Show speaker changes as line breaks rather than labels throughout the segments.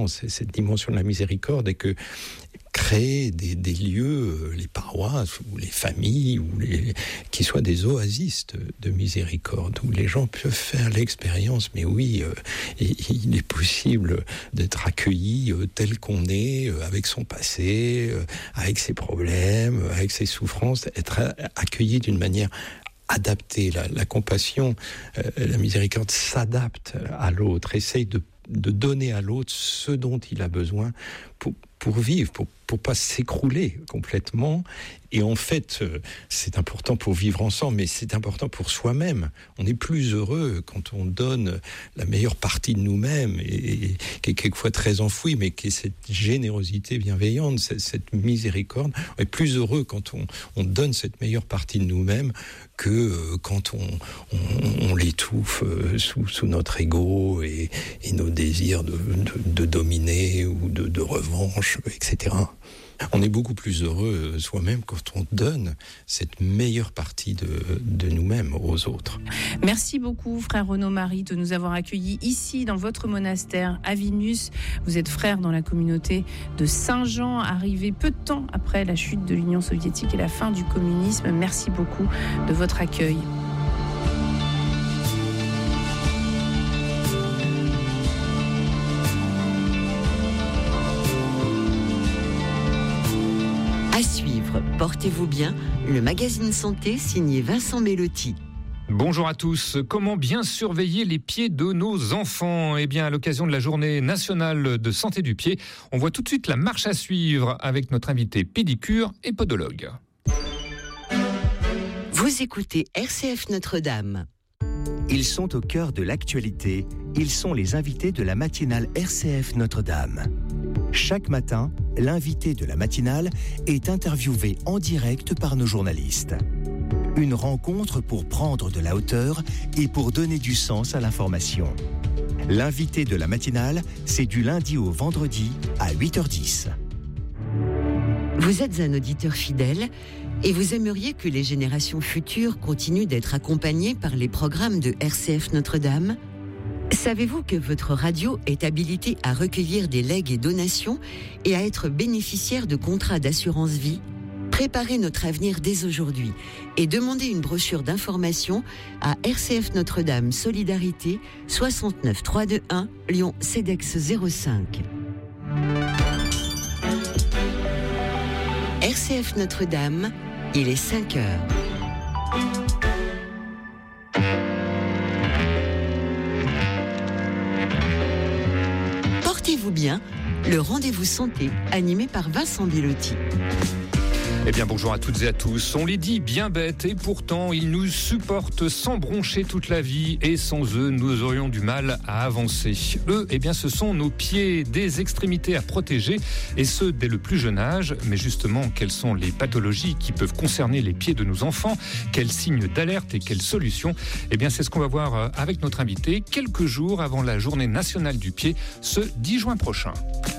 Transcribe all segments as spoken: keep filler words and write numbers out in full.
c'est cette dimension de la miséricorde et que créer des, des lieux, les paroisses ou les familles, ou les, qui soient des oasis de, de miséricorde, où les gens peuvent faire l'expérience, mais oui, euh, il, il est possible d'être accueilli euh, tel qu'on est, euh, avec son passé, euh, avec ses problèmes, avec ses souffrances, être accueilli d'une manière adaptée. La, la compassion, euh, la miséricorde s'adapte à l'autre, essaye de, de donner à l'autre ce dont il a besoin pour, pour vivre, pour pour pas s'écrouler complètement. Et en fait, c'est important pour vivre ensemble, mais c'est important pour soi-même. On est plus heureux quand on donne la meilleure partie de nous-mêmes, et, et qui est quelquefois très enfouie, mais qui est cette générosité bienveillante, cette, cette miséricorde. On est plus heureux quand on, on donne cette meilleure partie de nous-mêmes que euh, quand on, on, on l'étouffe euh, sous, sous notre ego et, et nos désirs de, de, de dominer ou de, de revanche, et cetera. On est beaucoup plus heureux soi-même quand on donne cette meilleure partie de, de nous-mêmes aux autres.
Merci beaucoup, frère Renaud Marie, de nous avoir accueillis ici dans votre monastère à Vilnius. Vous êtes frère dans la communauté de Saint-Jean, arrivé peu de temps après la chute de l'Union soviétique et la fin du communisme. Merci beaucoup de votre accueil.
À suivre, portez-vous bien, le magazine santé signé Vincent Mellotti.
Bonjour à tous. Comment bien surveiller les pieds de nos enfants ? Eh bien, à l'occasion de la journée nationale de santé du pied, on voit tout de suite la marche à suivre avec notre invité pédicure et podologue.
Vous écoutez R C F Notre-Dame.
Ils sont au cœur de l'actualité. Ils sont les invités de la matinale R C F Notre-Dame. Chaque matin, l'invité de la matinale est interviewé en direct par nos journalistes. Une rencontre pour prendre de la hauteur et pour donner du sens à l'information. L'invité de la matinale, c'est du lundi au vendredi à huit heures dix.
Vous êtes un auditeur fidèle et vous aimeriez que les générations futures continuent d'être accompagnées par les programmes de R C F Notre-Dame ? Savez-vous que votre radio est habilitée à recueillir des legs et donations et à être bénéficiaire de contrats d'assurance vie ? Préparez notre avenir dès aujourd'hui et demandez une brochure d'information à R C F Notre-Dame Solidarité soixante-neuf trois cent vingt-et-un Lyon CEDEX zéro cinq. R C F Notre-Dame, il est cinq heures. Portez-vous bien, le rendez-vous santé animé par Vincent Mellotti.
Eh bien, bonjour à toutes et à tous. On les dit bien bêtes et pourtant, ils nous supportent sans broncher toute la vie et sans eux, nous aurions du mal à avancer. Eux, eh bien, ce sont nos pieds, des extrémités à protéger et ce, dès le plus jeune âge. Mais justement, quelles sont les pathologies qui peuvent concerner les pieds de nos enfants ? Quels signes d'alerte et quelles solutions ? Eh bien, c'est ce qu'on va voir avec notre invité quelques jours avant la journée nationale du pied, ce dix juin prochain.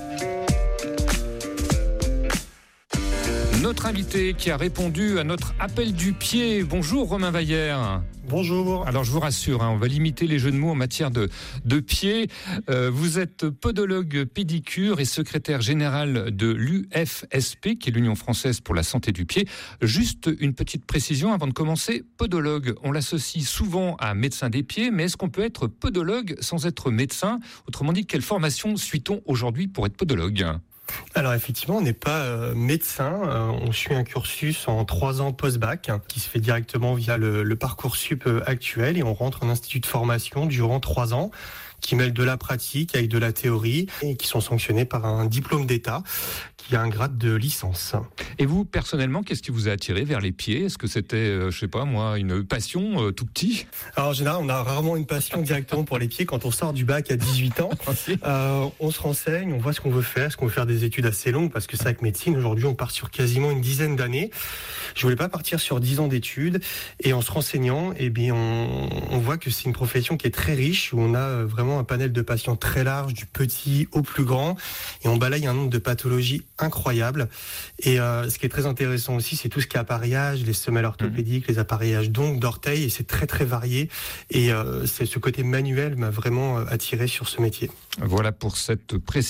Notre invité qui a répondu à notre appel du pied. Bonjour Romain Vaillère.
Bonjour.
Alors je vous rassure, hein, on va limiter les jeux de mots en matière de, de pied. Euh, vous êtes podologue pédicure et secrétaire général de l'U F S P, qui est l'Union française pour la santé du pied. Juste une petite précision avant de commencer. Podologue, on l'associe souvent à médecin des pieds, mais est-ce qu'on peut être podologue sans être médecin ? Autrement dit, quelle formation suit-on aujourd'hui pour être podologue ?
Alors effectivement, on n'est pas euh, médecin, euh, on suit un cursus en trois ans post-bac hein, qui se fait directement via le, le Parcoursup euh, actuel et on rentre en institut de formation durant trois ans qui mêle de la pratique avec de la théorie et qui sont sanctionnés par un diplôme d'État qui a un grade de licence.
Et vous, personnellement, qu'est-ce qui vous a attiré vers les pieds ? Est-ce que c'était, euh, je sais pas moi, une passion euh, tout petit ?
Alors en général, on a rarement une passion directement pour les pieds. Quand on sort du bac à dix-huit ans, euh, on se renseigne, on voit ce qu'on veut faire, est-ce qu'on veut faire des études assez longues, parce que c'est avec médecine, aujourd'hui on part sur quasiment une dizaine d'années. Je voulais pas partir sur dix ans d'études, et en se renseignant, eh bien, on, on voit que c'est une profession qui est très riche, où on a vraiment un panel de patients très large, du petit au plus grand, et on balaye un nombre de pathologies incroyables. Et euh, ce qui est très intéressant aussi, c'est tout ce qui est appareillage, les semelles orthopédiques, mmh. les appareillages d'ongles, d'orteils, et c'est très très varié. Et euh, c'est ce côté manuel m'a vraiment attiré sur ce métier.
Voilà pour cette précision.